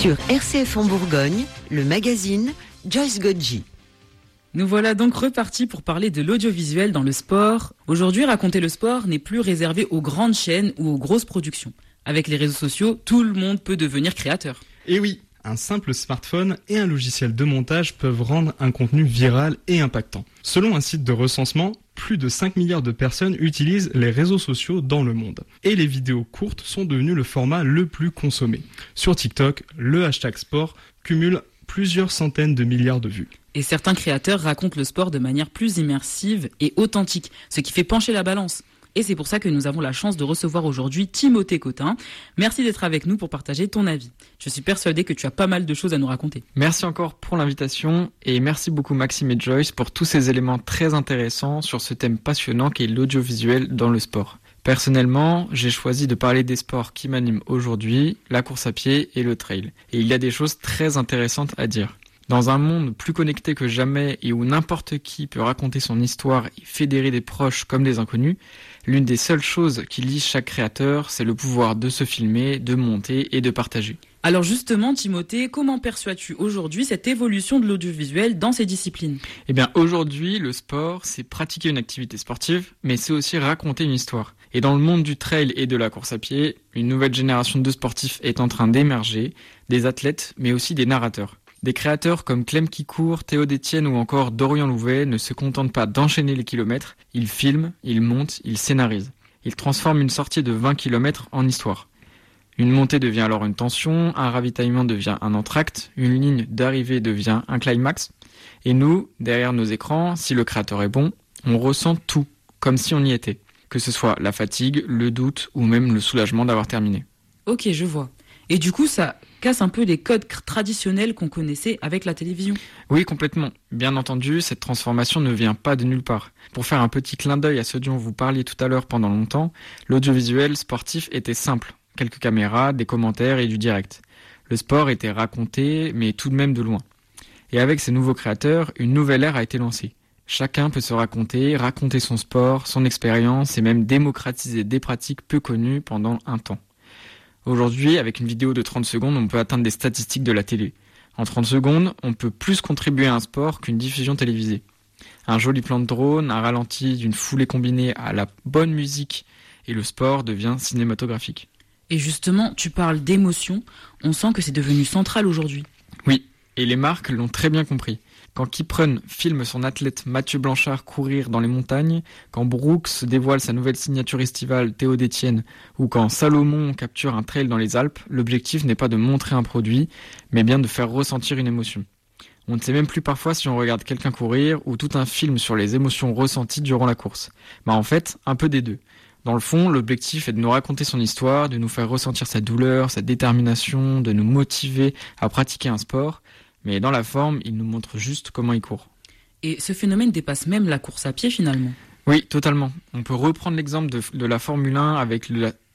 Sur RCF en Bourgogne, le magazine Joyce Godji. Nous voilà donc repartis pour parler de l'audiovisuel dans le sport. Aujourd'hui, raconter le sport n'est plus réservé aux grandes chaînes ou aux grosses productions. Avec les réseaux sociaux, tout le monde peut devenir créateur. Et oui, un simple smartphone et un logiciel de montage peuvent rendre un contenu viral et impactant. Selon un site de recensement, plus de 5 milliards de personnes utilisent les réseaux sociaux dans le monde. Et les vidéos courtes sont devenues le format le plus consommé. Sur TikTok, le hashtag sport cumule plusieurs centaines de milliards de vues. Et certains créateurs racontent le sport de manière plus immersive et authentique, ce qui fait pencher la balance. Et c'est pour ça que nous avons la chance de recevoir aujourd'hui Timothée Cotin. Merci d'être avec nous pour partager ton avis. Je suis persuadée que tu as pas mal de choses à nous raconter. Merci encore pour l'invitation et merci beaucoup Maxime et Joyce pour tous ces éléments très intéressants sur ce thème passionnant qu'est l'audiovisuel dans le sport. Personnellement, j'ai choisi de parler des sports qui m'animent aujourd'hui, la course à pied et le trail. Et il y a des choses très intéressantes à dire. Dans un monde plus connecté que jamais et où n'importe qui peut raconter son histoire et fédérer des proches comme des inconnus, l'une des seules choses qui lie chaque créateur, c'est le pouvoir de se filmer, de monter et de partager. Alors justement, Timothée, comment perçois-tu aujourd'hui cette évolution de l'audiovisuel dans ces disciplines ? Eh bien, aujourd'hui, le sport, c'est pratiquer une activité sportive, mais c'est aussi raconter une histoire. Et dans le monde du trail et de la course à pied, une nouvelle génération de sportifs est en train d'émerger, des athlètes, mais aussi des narrateurs. Des créateurs comme Clem Kikour, Théo Détienne ou encore Dorian Louvet ne se contentent pas d'enchaîner les kilomètres, ils filment, ils montent, ils scénarisent. Ils transforment une sortie de 20 km en histoire. Une montée devient alors une tension, un ravitaillement devient un entracte, une ligne d'arrivée devient un climax. Et nous, derrière nos écrans, si le créateur est bon, on ressent tout, comme si on y était. Que ce soit la fatigue, le doute ou même le soulagement d'avoir terminé. Ok, je vois. Et du coup, ça casse un peu les codes traditionnels qu'on connaissait avec la télévision. Oui, complètement. Bien entendu, cette transformation ne vient pas de nulle part. Pour faire un petit clin d'œil à ce dont vous parliez tout à l'heure pendant longtemps, l'audiovisuel sportif était simple. Quelques caméras, des commentaires et du direct. Le sport était raconté, mais tout de même de loin. Et avec ces nouveaux créateurs, une nouvelle ère a été lancée. Chacun peut se raconter son sport, son expérience et même démocratiser des pratiques peu connues pendant un temps. Aujourd'hui, avec une vidéo de 30 secondes, on peut atteindre des statistiques de la télé. En 30 secondes, on peut plus contribuer à un sport qu'une diffusion télévisée. Un joli plan de drone, un ralenti d'une foulée combinée à la bonne musique et le sport devient cinématographique. Et justement, tu parles d'émotion, on sent que c'est devenu central aujourd'hui. Oui, et les marques l'ont très bien compris. Quand Kiprun filme son athlète Mathieu Blanchard courir dans les montagnes, quand Brooks dévoile sa nouvelle signature estivale Théo Détienne, ou quand Salomon capture un trail dans les Alpes, l'objectif n'est pas de montrer un produit, mais bien de faire ressentir une émotion. On ne sait même plus parfois si on regarde quelqu'un courir ou tout un film sur les émotions ressenties durant la course. En fait, un peu des deux. Dans le fond, l'objectif est de nous raconter son histoire, de nous faire ressentir sa douleur, sa détermination, de nous motiver à pratiquer un sport. Mais dans la forme, il nous montre juste comment il court. Et ce phénomène dépasse même la course à pied finalement. Oui, totalement. On peut reprendre l'exemple de la Formule 1 avec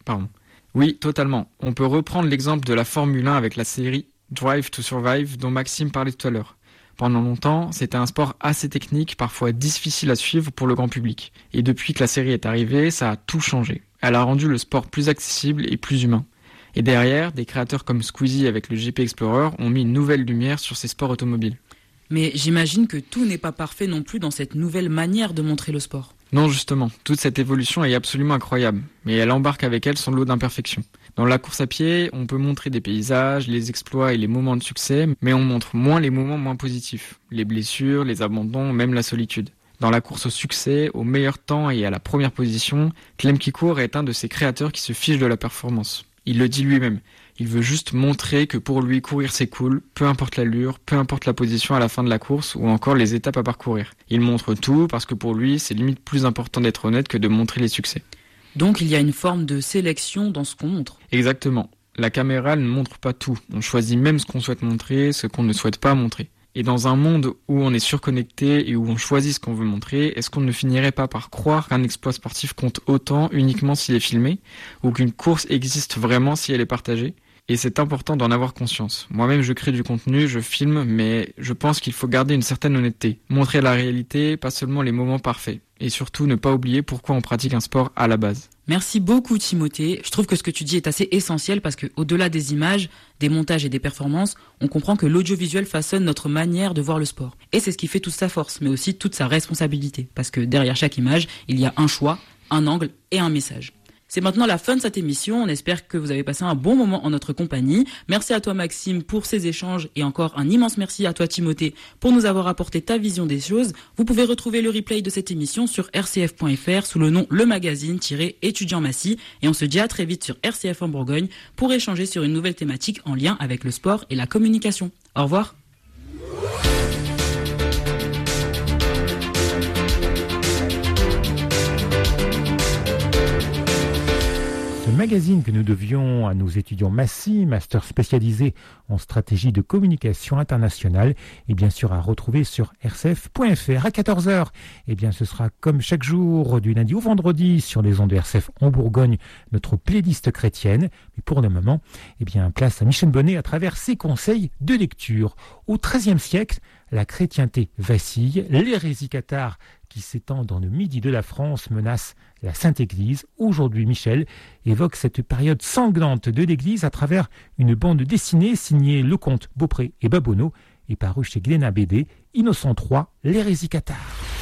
Oui, totalement. On peut reprendre l'exemple de la Formule 1 avec la série Drive to Survive dont Maxime parlait tout à l'heure. Pendant longtemps, c'était un sport assez technique, parfois difficile à suivre pour le grand public. Et depuis que la série est arrivée, ça a tout changé. Elle a rendu le sport plus accessible et plus humain. Et derrière, des créateurs comme Squeezie avec le GP Explorer ont mis une nouvelle lumière sur ces sports automobiles. Mais j'imagine que tout n'est pas parfait non plus dans cette nouvelle manière de montrer le sport. Non, justement, toute cette évolution est absolument incroyable, mais elle embarque avec elle son lot d'imperfections. Dans la course à pied, on peut montrer des paysages, les exploits et les moments de succès, mais on montre moins les moments moins positifs, les blessures, les abandons, même la solitude. Dans la course au succès, au meilleur temps et à la première position, Clem Kikour est un de ces créateurs qui se fiche de la performance. Il le dit lui-même. Il veut juste montrer que pour lui, courir c'est cool, peu importe l'allure, peu importe la position à la fin de la course ou encore les étapes à parcourir. Il montre tout parce que pour lui, c'est limite plus important d'être honnête que de montrer les succès. Donc il y a une forme de sélection dans ce qu'on montre. Exactement. La caméra ne montre pas tout. On choisit même ce qu'on souhaite montrer, ce qu'on ne souhaite pas montrer. Et dans un monde où on est surconnecté et où on choisit ce qu'on veut montrer, est-ce qu'on ne finirait pas par croire qu'un exploit sportif compte autant uniquement s'il est filmé, ou qu'une course existe vraiment si elle est partagée ? Et c'est important d'en avoir conscience. Moi-même, je crée du contenu, je filme, mais je pense qu'il faut garder une certaine honnêteté. Montrer la réalité, pas seulement les moments parfaits. Et surtout, ne pas oublier pourquoi on pratique un sport à la base. Merci beaucoup Timothée. Je trouve que ce que tu dis est assez essentiel parce que au-delà des images, des montages et des performances, on comprend que l'audiovisuel façonne notre manière de voir le sport. Et c'est ce qui fait toute sa force, mais aussi toute sa responsabilité. Parce que derrière chaque image, il y a un choix, un angle et un message. C'est maintenant la fin de cette émission. On espère que vous avez passé un bon moment en notre compagnie. Merci à toi Maxime pour ces échanges et encore un immense merci à toi Timothée pour nous avoir apporté ta vision des choses. Vous pouvez retrouver le replay de cette émission sur rcf.fr sous le nom Le Magazine-Étudiant Massy et on se dit à très vite sur RCF en Bourgogne pour échanger sur une nouvelle thématique en lien avec le sport et la communication. Au revoir. Ce magazine que nous devions à nos étudiants Massy, master spécialisé en stratégie de communication internationale, et bien sûr à retrouver sur rcf.fr à 14h. Et bien ce sera comme chaque jour du lundi au vendredi sur les ondes de RCF en Bourgogne, notre playlist chrétienne. Mais pour le moment, et bien place à Michel Bonnet à travers ses conseils de lecture. Au XIIIe siècle, la chrétienté vacille, l'hérésie cathare qui s'étend dans le midi de la France menace la Sainte Église. Aujourd'hui, Michel évoque cette période sanglante de l'Église à travers une bande dessinée signée Lecomte, Beaupré et Babonneau et parue chez Glénat BD, Innocent III, l'hérésie cathare.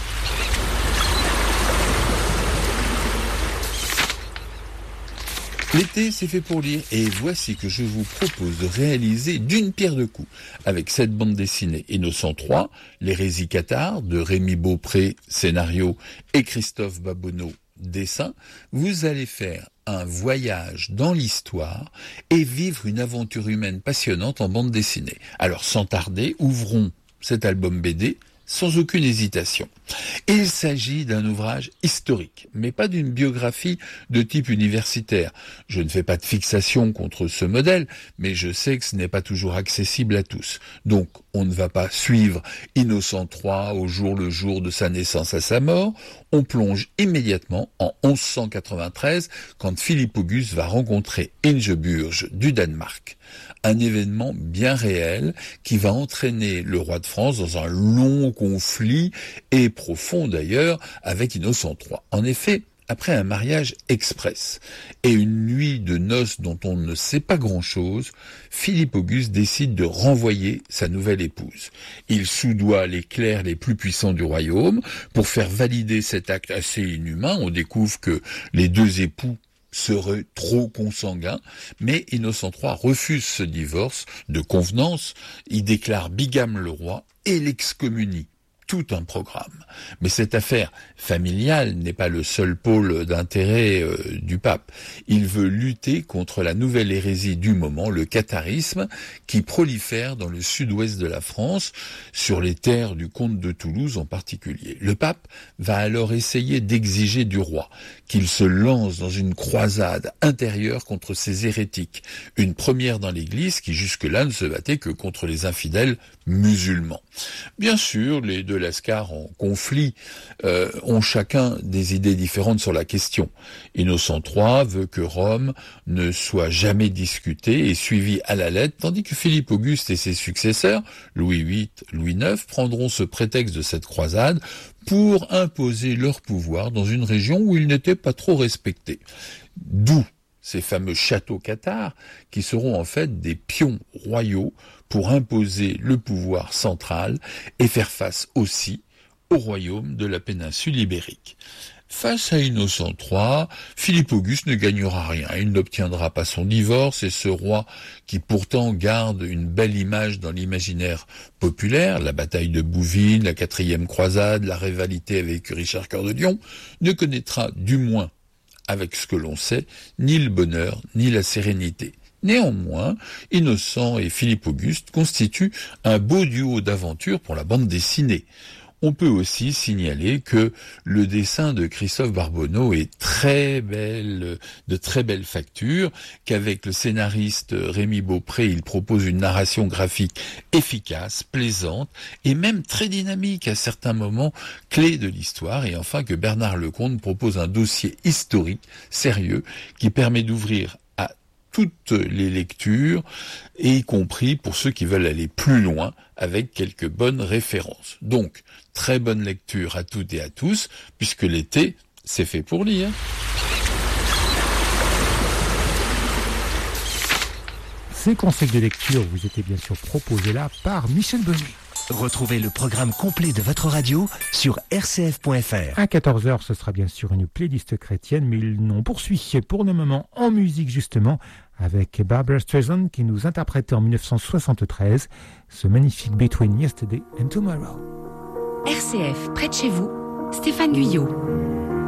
L'été, c'est fait pour lire, et voici que je vous propose de réaliser d'une pierre deux coups, avec cette bande dessinée Innocent III, l'hérésie cathare, de Rémi Beaupré, scénario, et Christophe Babonneau, dessin, vous allez faire un voyage dans l'histoire et vivre une aventure humaine passionnante en bande dessinée. Alors sans tarder, ouvrons cet album BD, sans aucune hésitation. Il s'agit d'un ouvrage historique, mais pas d'une biographie de type universitaire. Je ne fais pas de fixation contre ce modèle, mais je sais que ce n'est pas toujours accessible à tous. Donc, on ne va pas suivre Innocent III au jour le jour de sa naissance à sa mort. On plonge immédiatement en 1193, quand Philippe Auguste va rencontrer Ingeburg du Danemark. Un événement bien réel qui va entraîner le roi de France dans un long conflit et profond d'ailleurs avec Innocent III. En effet, après un mariage express et une nuit de noces dont on ne sait pas grand-chose, Philippe Auguste décide de renvoyer sa nouvelle épouse. Il soudoie les clercs les plus puissants du royaume pour faire valider cet acte assez inhumain. On découvre que les deux époux serait trop consanguin, mais Innocent III refuse ce divorce de convenance, il déclare bigame le roi et l'excommunie. Tout un programme. Mais cette affaire familiale n'est pas le seul pôle d'intérêt du pape. Il veut lutter contre la nouvelle hérésie du moment, le catharisme, qui prolifère dans le sud-ouest de la France, sur les terres du comte de Toulouse en particulier. Le pape va alors essayer d'exiger du roi qu'il se lance dans une croisade intérieure contre ces hérétiques, une première dans l'Église qui jusque-là ne se battait que contre les infidèles musulmans. Bien sûr, les deux lascars en conflit ont chacun des idées différentes sur la question. Innocent III veut que Rome ne soit jamais discutée et suivie à la lettre, tandis que Philippe Auguste et ses successeurs, Louis VIII, Louis IX, prendront ce prétexte de cette croisade pour imposer leur pouvoir dans une région où ils n'étaient pas trop respectés. D'où ces fameux châteaux cathares qui seront en fait des pions royaux pour imposer le pouvoir central et faire face aussi au royaume de la péninsule ibérique. Face à Innocent III, Philippe Auguste ne gagnera rien. Il n'obtiendra pas son divorce et ce roi, qui pourtant garde une belle image dans l'imaginaire populaire, la bataille de Bouvines, la 4e croisade, la rivalité avec Richard Cœur de Lion, ne connaîtra du moins, avec ce que l'on sait, ni le bonheur, ni la sérénité. Néanmoins, Innocent et Philippe Auguste constituent un beau duo d'aventure pour la bande dessinée. On peut aussi signaler que le dessin de Christophe Babonneau est de très belle facture, qu'avec le scénariste Rémi Beaupré, il propose une narration graphique efficace, plaisante et même très dynamique à certains moments clés de l'histoire, et enfin que Bernard Lecomte propose un dossier historique sérieux qui permet d'ouvrir à toutes les lectures, et y compris pour ceux qui veulent aller plus loin avec quelques bonnes références. Donc, très bonne lecture à toutes et à tous, puisque l'été, c'est fait pour lire. Ces conseils de lecture vous étaient bien sûr proposés là par Michel Bonnet. Retrouvez le programme complet de votre radio sur rcf.fr. À 14h, ce sera bien sûr une playlist chrétienne, mais on poursuit pour le moment en musique justement avec Barbra Streisand qui nous interprétait en 1973 ce magnifique Between Yesterday and Tomorrow. RCF, près de chez vous, Stéphane Guyot.